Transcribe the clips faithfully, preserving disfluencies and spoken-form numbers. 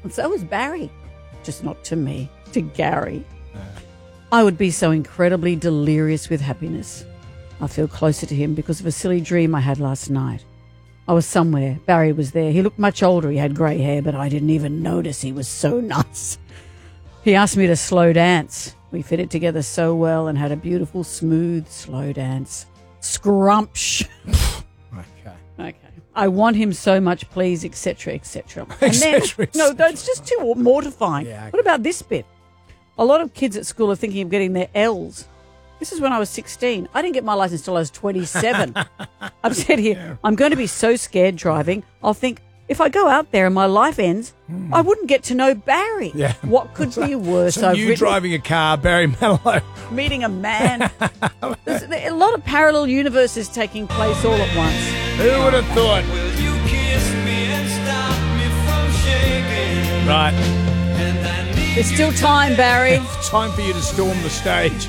And so was Barry. Just not to me, to Gary. Uh. I would be so incredibly delirious with happiness. I feel closer to him because of a silly dream I had last night. I was somewhere. Barry was there. He looked much older. He had grey hair, but I didn't even notice. He was so nice. He asked me to slow dance. We fitted together so well and had a beautiful, smooth, slow dance. Scrumpsh. Okay. Okay. I want him so much, please, et cetera, et cetera. Et cetera. No, that's just too mortifying. Yeah, okay. What about this bit? A lot of kids at school are thinking of getting their L's. This is when I was sixteen. I didn't get my license till I was twenty-seven. I've said here, yeah. I'm going to be so scared driving. I'll think, if I go out there and my life ends, mm. I wouldn't get to know Barry. Yeah. What could so, be worse? So I've you written, driving a car, Barry Manilow. Meeting a man. There's a lot of parallel universes taking place all at once. Who would have thought? Will you kiss me and stop me from shaking? Right. There's still time, Barry. Time for you to storm the stage.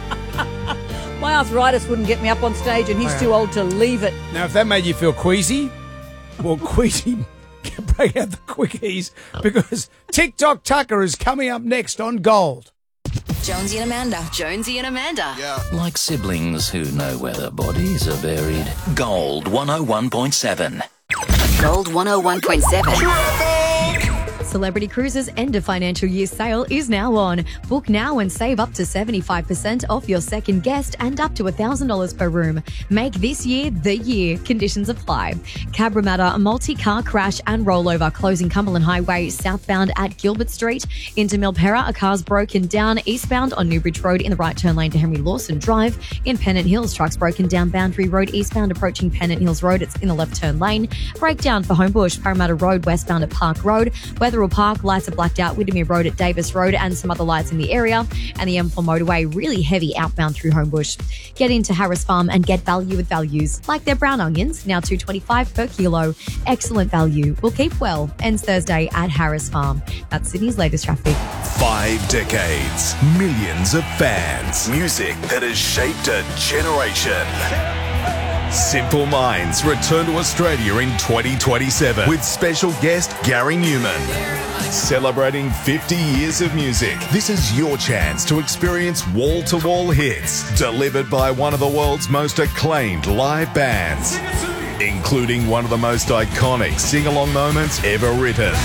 My arthritis wouldn't get me up on stage and he's okay. too old to leave it. Now, if that made you feel queasy, well, queasy, break out the quickies because TikTok Tucker is coming up next on Gold. Jonesy and Amanda. Jonesy and Amanda. Yeah. Like siblings who know where their bodies are buried. Gold one oh one point seven. Gold one oh one point seven. Celebrity Cruises' end of financial year sale is now on. Book now and save up to seventy-five percent off your second guest and up to one thousand dollars per room. Make this year the year. Conditions apply. Cabramatta, multi-car crash and rollover closing Cumberland Highway southbound at Gilbert Street. Into Milperra, a car's broken down eastbound on Newbridge Road in the right turn lane to Henry Lawson Drive. In Pennant Hills, trucks broken down Boundary Road eastbound approaching Pennant Hills Road. It's in the left turn lane. Breakdown for Homebush, Parramatta Road westbound at Park Road. Wetherill Park, lights are blacked out, Widdermere Road at Davis Road and some other lights in the area. And the M four motorway really heavy outbound through Homebush. Get into Harris Farm and get value with values. Like their brown onions, now two dollars twenty-five per kilo. Excellent value. Will keep well. Ends Thursday at Harris Farm. That's Sydney's latest traffic. Five decades, millions of fans, music that has shaped a generation. Simple Minds return to Australia in twenty twenty-seven with special guest Gary Newman. Celebrating fifty years of music, this is your chance to experience wall-to-wall hits delivered by one of the world's most acclaimed live bands, including one of the most iconic sing-along moments ever written.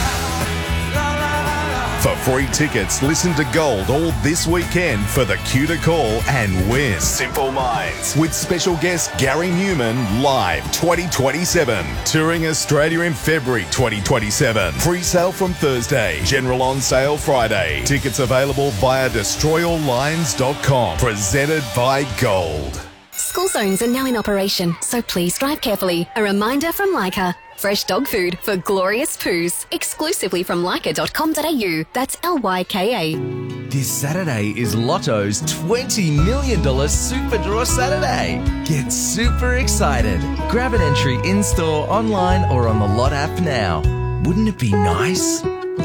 For free tickets, listen to Gold all this weekend for the cue to call and win. Simple Minds with special guest Gary Newman live twenty twenty-seven. Touring Australia in February twenty twenty-seven. Pre-sale from Thursday. General on sale Friday. Tickets available via destroy all lines dot com. Presented by Gold. School zones are now in operation, so please drive carefully. A reminder from Leica. Fresh dog food for glorious poos. Exclusively from leica dot com dot a u. That's L Y K A. This Saturday is Lotto's twenty million dollars Super Draw Saturday. Get super excited. Grab an entry in-store, online or on the Lot app now. Wouldn't it be nice?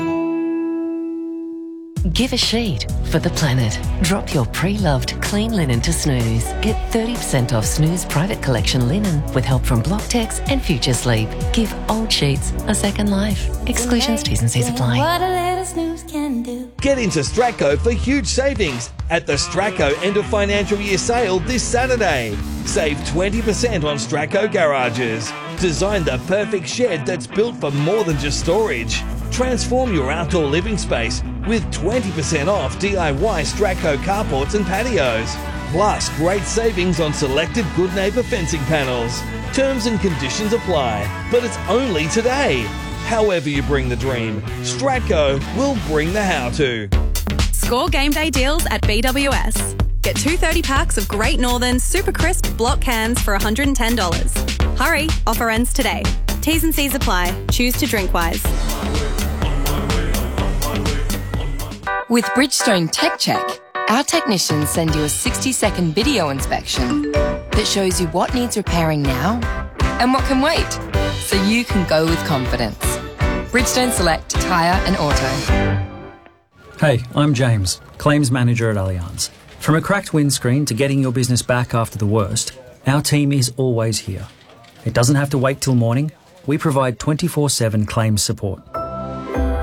Give a sheet for the planet. Drop your pre-loved clean linen to Snooze. Get thirty percent off Snooze Private Collection linen with help from Blocktex and Future Sleep. Give old sheets a second life. Exclusions, T's and C's apply. What a little snooze can do. Get into Stratco for huge savings at the Stratco end of financial year sale this Saturday. Save twenty percent on Stratco garages. Design the perfect shed that's built for more than just storage. Transform your outdoor living space with twenty percent off D I Y Stratco carports and patios. Plus, great savings on selected Good Neighbour fencing panels. Terms and conditions apply, but it's only today. However you bring the dream, Stratco will bring the how-to. Score game day deals at B W S. Get two thirty packs of Great Northern Super Crisp block cans for one hundred ten dollars. Hurry, offer ends today. T's and C's apply. Choose to drink wise. With Bridgestone Tech Check, our technicians send you a sixty second video inspection that shows you what needs repairing now and what can wait, so you can go with confidence. Bridgestone Select Tyre and Auto. Hey, I'm James, Claims Manager at Allianz. From a cracked windscreen to getting your business back after the worst, our team is always here. It doesn't have to wait till morning. We provide twenty-four seven claims support.